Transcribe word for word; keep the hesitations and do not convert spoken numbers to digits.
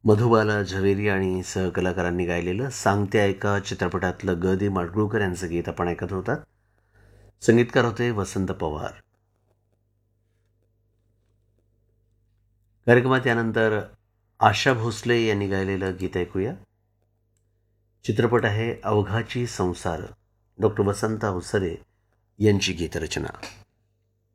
मधुबाला झवेरी आणि सहकलाकारांनी गायलेलं सांगते ऐका चित्रपटातलं ग दि माडगुळकर यांचं गीत आपण ऐकत होतात. संगीतकार होते वसंत पवार. कार्यक्रमात यानंतर आशा भोसले यांनी गायलेलं गीत ऐकूया. चित्रपट आहे अवघाची संसार. डॉक्टर वसंत अवसरे यांची गीतरचना.